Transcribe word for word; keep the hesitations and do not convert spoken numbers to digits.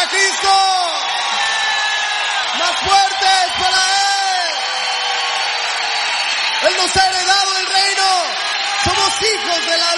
para Cristo. Más fuertes para Él. Él nos ha heredado el reino. Somos hijos de la